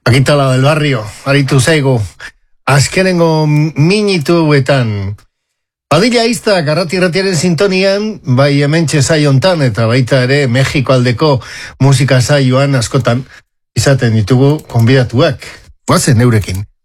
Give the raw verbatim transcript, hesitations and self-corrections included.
Agitala del barrio, aritu zaigu, azkenengo minituetan. Padilla izta, garrati-ratiaren sintonian, bai hementxe saiontan, eta baita ere Mexiko aldeko musika saioan askotan izaten ditugu konbidatuak. Guazen eurekin.